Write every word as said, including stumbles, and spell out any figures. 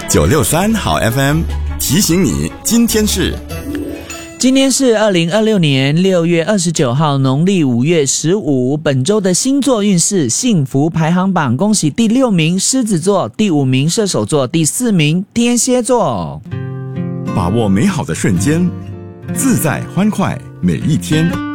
九六三好 F M 提醒你，今天是今天是二零二六年六月二十九号，农历五月十五。本周的星座运势幸福排行榜，恭喜第六名狮子座，第五名射手座，第四名天蝎座。 把握美好的瞬间，自在欢快每一天。